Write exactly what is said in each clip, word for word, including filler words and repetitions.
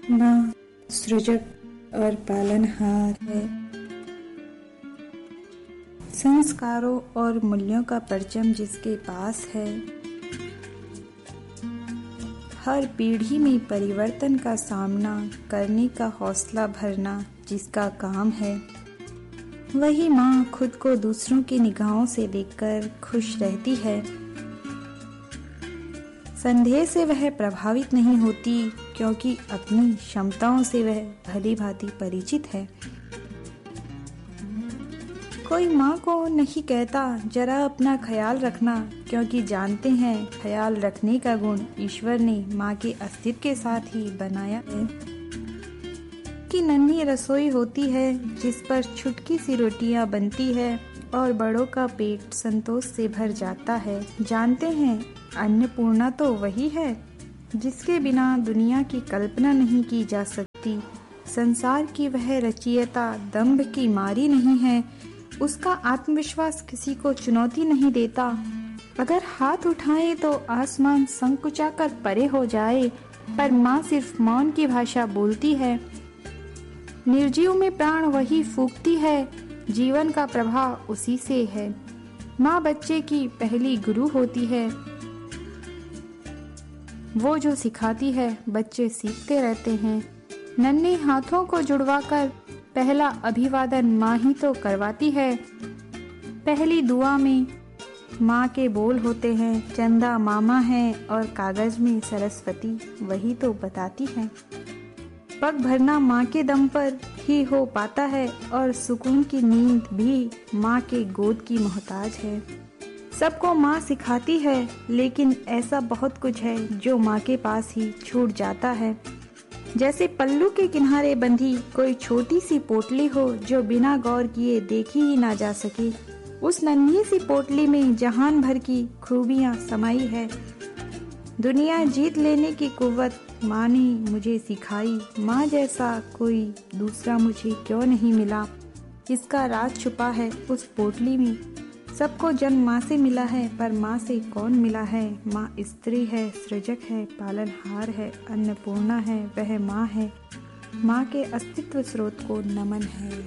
माँ सृजक और पालनहार है। संस्कारों और मूल्यों का परचम जिसके पास है, हर पीढ़ी में परिवर्तन का सामना करने का हौसला भरना जिसका काम है, वही माँ खुद को दूसरों की निगाहों से देखकर खुश रहती है। संदेह से वह प्रभावित नहीं होती क्योंकि अपनी क्षमताओं से वह भली भांति परिचित है। कोई माँ को नहीं कहता जरा अपना ख्याल रखना, क्योंकि जानते हैं ख्याल रखने का गुण ईश्वर ने माँ के अस्तित्व के साथ ही बनाया है। कि नन्ही रसोई होती है जिस पर छुटकी सी रोटियां बनती है और बड़ों का पेट संतोष से भर जाता है। जानते हैं अन्नपूर्णा तो वही है जिसके बिना दुनिया की कल्पना नहीं की जा सकती। संसार की वह रचयिता दंभ की मारी नहीं है, उसका आत्मविश्वास किसी को चुनौती नहीं देता। अगर हाथ उठाए तो आसमान संकुचाकर परे हो जाए, पर माँ सिर्फ मौन की भाषा बोलती है। निर्जीव में प्राण वही फूंकती है, जीवन का प्रभाव उसी से है। माँ बच्चे की पहली गुरु होती है, वो जो सिखाती है बच्चे सीखते रहते हैं। नन्हे हाथों को जुड़वाकर पहला अभिवादन माँ ही तो करवाती है। पहली दुआ में माँ के बोल होते हैं, चंदा मामा है और कागज में सरस्वती वही तो बताती है। पग भरना माँ के दम पर ही हो पाता है और सुकून की नींद भी माँ के गोद की मोहताज है। सबको माँ सिखाती है, लेकिन ऐसा बहुत कुछ है जो माँ के पास ही छूट जाता है। जैसे पल्लू के किनारे बंधी कोई छोटी सी पोटली हो जो बिना गौर किए देखी ही ना जा सके। उस नन्ही सी पोटली में जहान भर की खूबियाँ समाई है। दुनिया जीत लेने की कुव्वत माँ ने मुझे सिखाई। माँ जैसा कोई दूसरा मुझे क्यों नहीं मिला, इसका राज छुपा है उस पोटली में। सबको जन्म माँ से मिला है, पर माँ से कौन मिला है। माँ स्त्री है, सृजक है, पालनहार है, अन्नपूर्णा है, वह माँ है। माँ के अस्तित्व स्रोत को नमन है।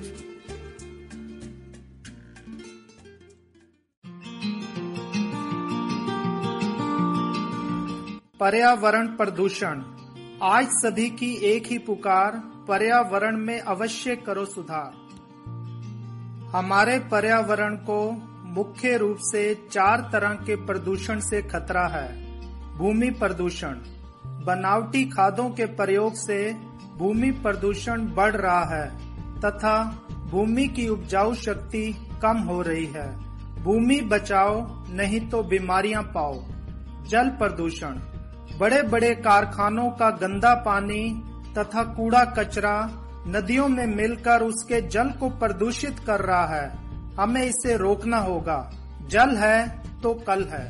पर्यावरण प्रदूषण। आज सभी की एक ही पुकार, पर्यावरण में अवश्य करो सुधार। हमारे पर्यावरण को मुख्य रूप से चार तरह के प्रदूषण से खतरा है। भूमि प्रदूषण। बनावटी खादों के प्रयोग से भूमि प्रदूषण बढ़ रहा है तथा भूमि की उपजाऊ शक्ति कम हो रही है। भूमि बचाओ नहीं तो बीमारियां पाओ। जल प्रदूषण। बड़े बड़े कारखानों का गंदा पानी तथा कूड़ा कचरा नदियों में मिलकर उसके जल को प्रदूषित कर रहा है। हमें इसे रोकना होगा। जल है तो कल है।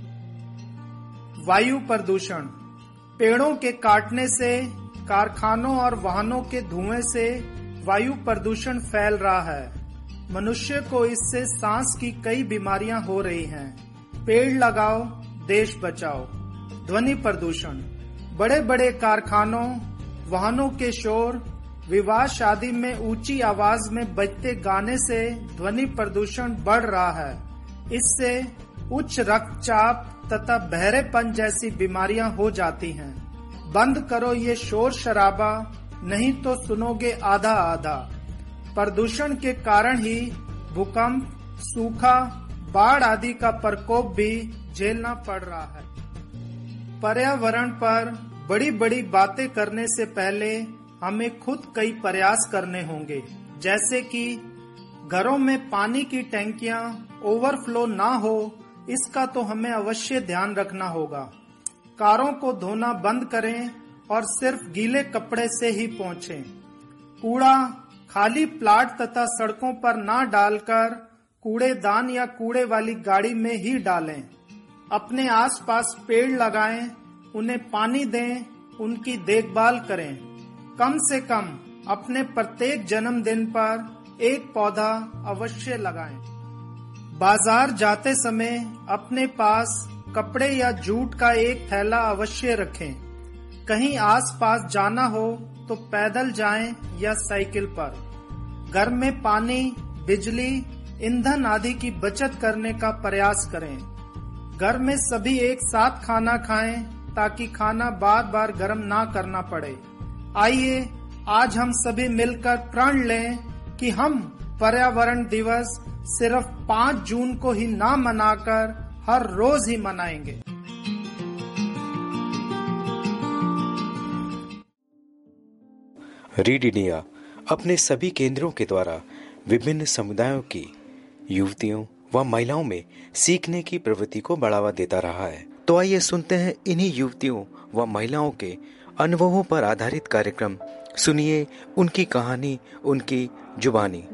वायु प्रदूषण। पेड़ों के काटने से, कारखानों और वाहनों के धुएं से वायु प्रदूषण फैल रहा है। मनुष्य को इससे सांस की कई बीमारियां हो रही हैं। पेड़ लगाओ, देश बचाओ। ध्वनि प्रदूषण। बड़े बड़े कारखानों, वाहनों के शोर, विवाह शादी में ऊंची आवाज में बजते गाने से ध्वनि प्रदूषण बढ़ रहा है। इससे उच्च रक्तचाप तथा बहरेपन जैसी बीमारियां हो जाती हैं। बंद करो ये शोर शराबा, नहीं तो सुनोगे आधा आधा। प्रदूषण के कारण ही भूकंप, सूखा, बाढ़ आदि का प्रकोप भी झेलना पड़ रहा है। पर्यावरण पर बड़ी बड़ी बातें करने से पहले हमें खुद कई प्रयास करने होंगे, जैसे कि घरों में पानी की टैंकियां ओवरफ्लो ना हो, इसका तो हमें अवश्य ध्यान रखना होगा। कारों को धोना बंद करें और सिर्फ गीले कपड़े से ही पोंछें। कूड़ा खाली प्लाट तथा सड़कों पर ना डालकर कूड़ेदान या कूड़े वाली गाड़ी में ही डालें। अपने आसपास पेड़ लगाएं, उन्हें पानी दें, उनकी देखभाल करें। कम से कम अपने प्रत्येक जन्मदिन पर एक पौधा अवश्य लगाएं। बाजार जाते समय अपने पास कपड़े या जूट का एक थैला अवश्य रखें। कहीं आसपास जाना हो तो पैदल जाएं या साइकिल पर। घर में पानी, बिजली, ईंधन आदि की बचत करने का प्रयास करें। घर में सभी एक साथ खाना खाएं ताकि खाना बार बार गर्म ना करना पड़े। आइए आज हम सभी मिलकर प्रण लें कि हम पर्यावरण दिवस सिर्फ पाँच जून को ही ना मनाकर हर रोज ही मनाएंगे। रीड इंडिया अपने सभी केंद्रों के द्वारा विभिन्न समुदायों की युवतियों व महिलाओं में सीखने की प्रवृत्ति को बढ़ावा देता रहा है। तो आइए सुनते हैं इन्हीं युवतियों व महिलाओं के अनुभवों पर आधारित कार्यक्रम। सुनिए उनकी कहानी, उनकी जुबानी।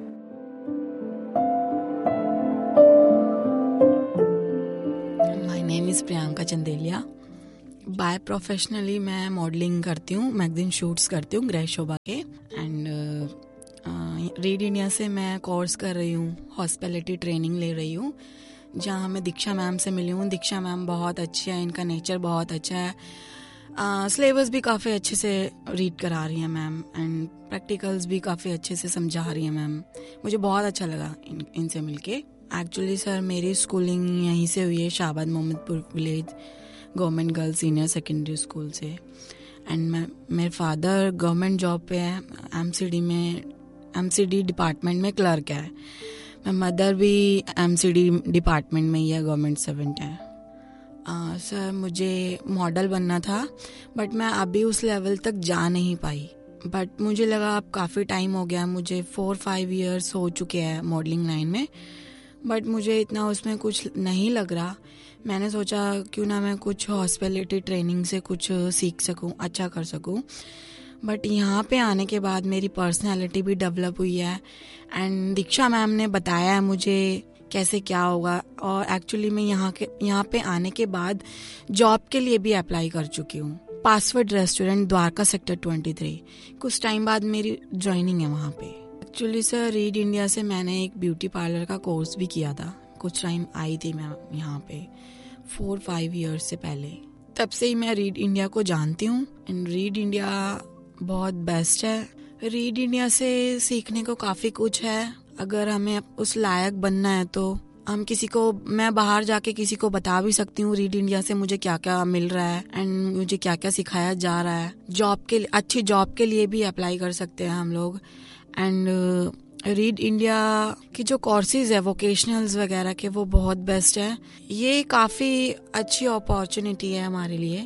My name is Priyanka Chandelia. Bye professionally मैं मॉडलिंग करती हूँ, मैगजीन शूट्स करती हूँ ग्रे शोभा के। एंड रीड इंडिया से मैं कोर्स कर रही हूँ, हॉस्पिटैलिटी ट्रेनिंग ले रही हूँ, जहाँ मैं दीक्षा मैम से मिली हूँ। दीक्षा मैम बहुत अच्छी है, इनका नेचर बहुत अच्छा है। सिलेबस uh, भी काफ़ी अच्छे से रीड करा रही हैं मैम, एंड प्रैक्टिकल्स भी काफ़ी अच्छे से समझा रही हैं मैम। मुझे बहुत अच्छा लगा इन इनसे मिलके। एक्चुअली सर मेरी स्कूलिंग यहीं से हुई है, Shahabad Mohammadpur village government girls senior secondary school से। एंड मैं मेरे फादर गवर्नमेंट जॉब पे है, एमसीडी में एमसीडी डिपार्टमेंट में क्लर्क है। मैं मदर भी एमसीडी डिपार्टमेंट में ही है, गवर्नमेंट सर्वेंट है। सर मुझे मॉडल बनना था, बट मैं अभी उस लेवल तक जा नहीं पाई। बट मुझे लगा अब काफ़ी टाइम हो गया, मुझे फोर फाइव इयर्स हो चुके हैं मॉडलिंग लाइन में, बट मुझे इतना उसमें कुछ नहीं लग रहा। मैंने सोचा क्यों ना मैं कुछ हॉस्पिटैलिटी ट्रेनिंग से कुछ सीख सकूं, अच्छा कर सकूं। बट यहाँ पे आने के बाद मेरी पर्सनालिटी भी डेवलप हुई है, एंड दीक्षा मैम ने बताया है मुझे कैसे क्या होगा। और एक्चुअली मैं यहाँ के यहाँ पे आने के बाद जॉब के लिए भी अप्लाई कर चुकी हूँ। Password restaurant Dwarka sector twenty three, कुछ टाइम बाद मेरी ज्वाइनिंग है वहाँ पे। एक्चुअली सर रीड इंडिया से मैंने एक ब्यूटी पार्लर का कोर्स भी किया था। कुछ टाइम आई थी मैं यहाँ पे फोर फाइव इयर्स से पहले। तब से ही मैं रीड इंडिया को जानती हूँ, एंड रीड इंडिया बहुत बेस्ट है। रीड इंडिया से सीखने को काफ़ी कुछ है। अगर हमें उस लायक बनना है तो हम किसी को, मैं बाहर जाके किसी को बता भी सकती हूँ रीड इंडिया से मुझे क्या क्या मिल रहा है एंड मुझे क्या क्या सिखाया जा रहा है। जॉब के अच्छी जॉब के लिए भी अप्लाई कर सकते हैं हम लोग। एंड रीड इंडिया की जो कोर्सेज है वोकेशनल्स वगैरह के, वो बहुत बेस्ट है। ये काफ़ी अच्छी अपॉर्चुनिटी है हमारे लिए।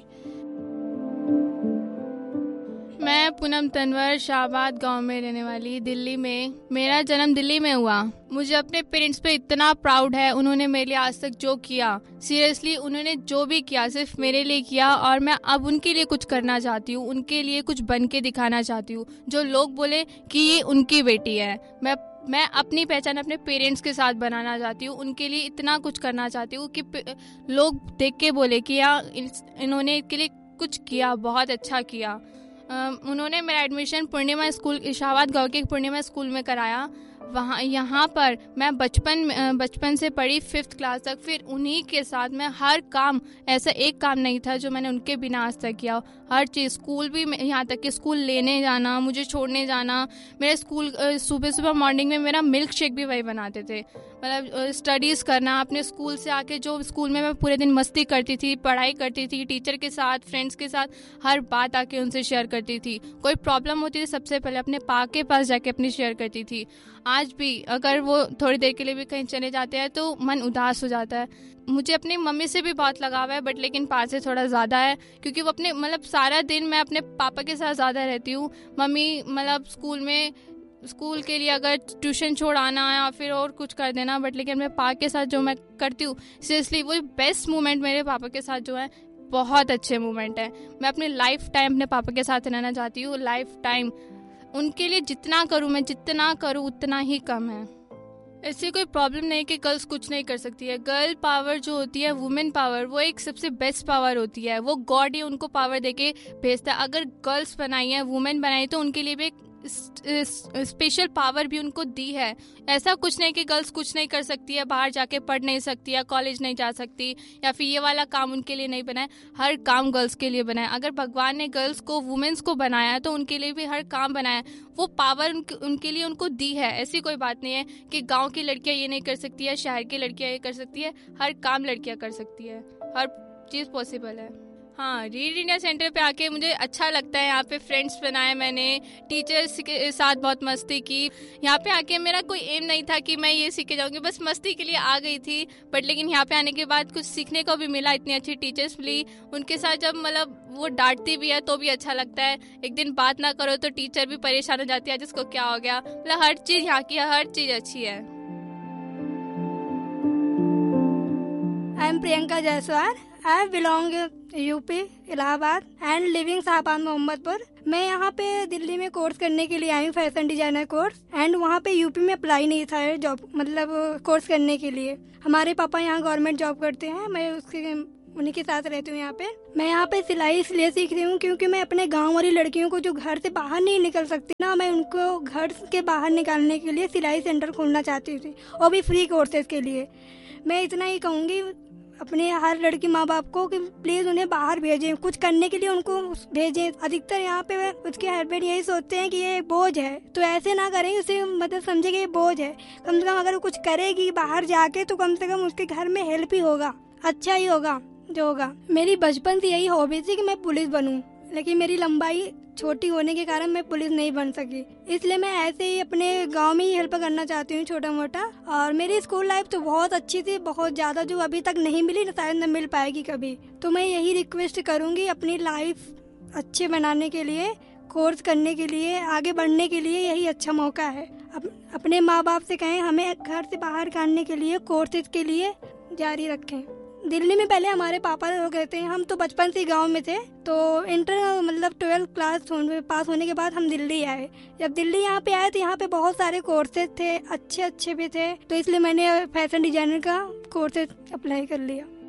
मैं पूनम तनवर शाहबाद गांव में रहने वाली, दिल्ली में। मेरा जन्म दिल्ली में हुआ। मुझे अपने पेरेंट्स पे इतना प्राउड है। उन्होंने मेरे लिए आज तक जो किया, सीरियसली उन्होंने जो भी किया सिर्फ मेरे लिए किया, और मैं अब उनके लिए कुछ करना चाहती हूँ, उनके लिए कुछ बन के दिखाना चाहती हूँ। जो लोग बोले कि ये उनकी बेटी है, मैं मैं अपनी पहचान अपने पेरेंट्स के साथ बनाना चाहती हूँ। उनके लिए इतना कुछ करना चाहती हूँ कि लोग देख के बोले कि यार इन्होंने इसके लिए कुछ किया, बहुत अच्छा किया। Uh, उन्होंने मेरा एडमिशन पूर्णिमा स्कूल, शाहबाद गांव के पूर्णिमा स्कूल में कराया। वहाँ यहाँ पर मैं बचपन बचपन से पढ़ी फिफ्थ क्लास तक। फिर उन्हीं के साथ मैं हर काम, ऐसा एक काम नहीं था जो मैंने उनके बिना आज तक किया। हर चीज़, स्कूल भी, यहाँ तक कि स्कूल लेने जाना, मुझे छोड़ने जाना। मेरे स्कूल सुबह सुबह मॉर्निंग में मेरा मिल्क शेक भी वही बनाते थे। मतलब स्टडीज़ करना, अपने स्कूल से आके जो स्कूल में मैं पूरे दिन मस्ती करती थी, पढ़ाई करती थी, टीचर के साथ, फ्रेंड्स के साथ हर बात आके उनसे शेयर करती थी। कोई प्रॉब्लम होती थी सबसे पहले अपने पा के पास जाके अपनी शेयर करती थी। आज भी अगर वो थोड़ी देर के लिए भी कहीं चले जाते हैं तो मन उदास हो जाता है। मुझे अपनी मम्मी से भी बहुत लगाव है, बट लेकिन पापा से थोड़ा ज़्यादा है, क्योंकि वो अपने मतलब सारा दिन मैं अपने पापा के साथ ज़्यादा रहती हूँ। मम्मी मतलब स्कूल में स्कूल के लिए अगर ट्यूशन छोड़ आना या फिर और कुछ कर देना, बट लेकिन मेरे पापा के साथ जो मैं करती हूँ, सीरियसली वो बेस्ट मोमेंट मेरे पापा के साथ जो है, बहुत अच्छे मोमेंट है। मैं अपने लाइफ टाइम अपने पापा के साथ रहना चाहती हूँ, लाइफ टाइम। उनके लिए जितना करूँ मैं, जितना करूँ उतना ही कम है। ऐसी कोई प्रॉब्लम नहीं कि गर्ल्स कुछ नहीं कर सकती है। गर्ल पावर जो होती है, वुमेन पावर, वो एक सबसे बेस्ट पावर होती है। वो गॉड ही उनको पावर देके भेजता है। अगर गर्ल्स बनाई है, वुमेन बनाई, तो उनके लिए भी एक स्पेशल पावर भी उनको दी है। ऐसा कुछ नहीं कि गर्ल्स कुछ नहीं कर सकती है, बाहर जाके पढ़ नहीं सकती है, कॉलेज नहीं जा सकती, या फिर ये वाला काम उनके लिए नहीं बनाया। हर काम गर्ल्स के लिए बनाया। अगर भगवान ने गर्ल्स को, वुमेन्स को बनाया तो उनके लिए भी हर काम बनाया। वो पावर उनके, उनके लिए उनको दी है। ऐसी कोई बात नहीं है कि गाँव की लड़कियाँ ये नहीं कर सकती है, शहर की लड़कियाँ ये कर सकती है। हर काम लड़कियाँ कर सकती है, हर चीज़ पॉसिबल है। हाँ, रीड इंडिया सेंटर पे आके मुझे अच्छा लगता है। यहाँ पे फ्रेंड्स बनाए मैंने, टीचर्स के साथ बहुत मस्ती की। यहाँ पे आके मेरा कोई एम नहीं था कि मैं ये सीख के जाऊँगी, बस मस्ती के लिए आ गई थी। बट लेकिन यहाँ पे आने के बाद कुछ सीखने को भी मिला। इतनी अच्छी टीचर्स मिली, उनके साथ जब मतलब वो डांटती भी है तो भी अच्छा लगता है। एक दिन बात ना करो तो टीचर भी परेशान हो जाती है, जिसको क्या हो गया। मतलब हर चीज़ यहाँ की हर चीज़ अच्छी है। I am Priyanka Jaiswal. I belong UP Allahabad and living Shahabad Mohammadpur. मैं यहाँ पे दिल्ली में कोर्स करने के लिए आई हूँ, फैशन डिजाइनर कोर्स। एंड वहाँ पे यूपी में अप्लाई नहीं था जॉब, मतलब कोर्स करने के लिए। हमारे पापा यहाँ गवर्नमेंट जॉब करते हैं, मैं उसके उन्हीं के साथ रहती हूँ यहाँ पे। मैं यहाँ पे सिलाई इसलिए सीख रही हूँ क्योंकि मैं अपने गाँव वाली लड़कियों को जो घर से बाहर नहीं निकल सकती ना, मैं उनको घर के बाहर निकालने के लिए सिलाई सेंटर खोलना चाहती थी, और भी फ्री कोर्सेज के लिए। मैं इतना ही कहूँगी अपने हर लड़की माँ बाप को कि प्लीज उन्हें बाहर भेजें, कुछ करने के लिए उनको भेजें। अधिकतर यहाँ पे उसके हस्बैंड यही सोचते हैं कि ये बोझ है, तो ऐसे ना करें, उसे मतलब समझे कि ये बोझ है। कम से कम अगर वो कुछ करेगी बाहर जाके तो कम से कम उसके घर में हेल्प ही होगा, अच्छा ही होगा जो होगा। मेरी बचपन से यही हॉबी थी कि मैं पुलिस बनूं, लेकिन मेरी लंबाई छोटी होने के कारण मैं पुलिस नहीं बन सकी। इसलिए मैं ऐसे ही अपने गांव में ही हेल्प करना चाहती हूँ, छोटा मोटा। और मेरी स्कूल लाइफ तो बहुत अच्छी थी, बहुत ज़्यादा, जो अभी तक नहीं मिली, शायद न मिल पाएगी कभी। तो मैं यही रिक्वेस्ट करूँगी अपनी लाइफ अच्छे बनाने के लिए, कोर्स करने के लिए, आगे बढ़ने के लिए यही अच्छा मौका है। अप, अपने माँ बाप से कहें हमें घर से बाहर काटने के लिए कोर्सेज के लिए जारी रखें। दिल्ली में पहले हमारे पापा लोग रहते हैं, हम तो बचपन से गांव में थे। तो इंटर मतलब ट्वेल्थ क्लास पास होने के बाद हम दिल्ली आए। जब दिल्ली यहाँ पे आए तो यहाँ पे बहुत सारे कोर्सेज थे, अच्छे अच्छे भी थे, तो इसलिए मैंने फैशन डिजाइनर का कोर्सेज अप्लाई कर लिया।